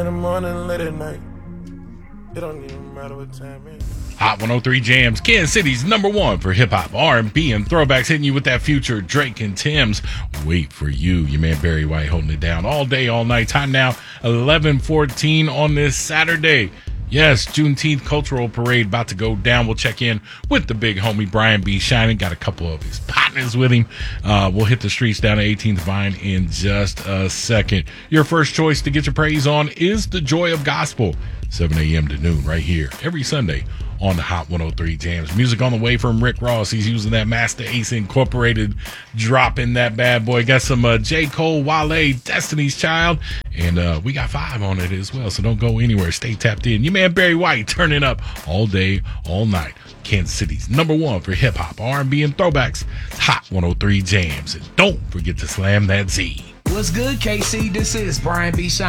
in the morning, late at night. It don't even matter what time it is. Hot 103 Jams, Kansas City's #1 for hip-hop, R&B, and throwbacks, hitting you with that future Drake and Tim's Wait For You. Your man Barry White holding it down all day, all night. Time now, 11:14 on this Saturday. Yes, Juneteenth Cultural Parade about to go down. We'll check in with the big homie Brian B. Shining. Got a couple of his partners with him. We'll hit the streets down at 18th Vine in just a second. Your first choice to get your praise on is The Joy of Gospel, 7 a.m. to noon, right here every Sunday on the Hot 103 Jams. Music on the way from Rick Ross. He's using that Master Ace Incorporated, dropping that bad boy. Got some J. Cole, Wale, Destiny's Child, and we got 5 on it as well, so don't go anywhere. Stay tapped in. Your man Barry White turning up all day, all night. Kansas City's #1 for hip-hop, R&B, and throwbacks. It's Hot 103 Jams. And don't forget to slam that Z. What's good, KC? This is Brian B. Shine.